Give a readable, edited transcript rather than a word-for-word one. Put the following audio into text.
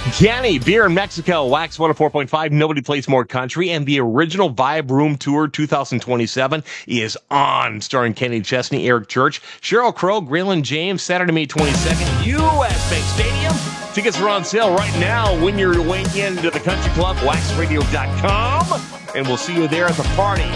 Canny, Beer in Mexico, Wax 104.5, Nobody Plays More Country, and the original Vibe Room Tour 2027 is on, starring Kenny Chesney, Eric Church, Sheryl Crow, Graylin James, Saturday, May 22nd, U.S. Bank Stadium. Tickets are on sale right now when you're way into the country club, waxradio.com, and we'll see you there at the party.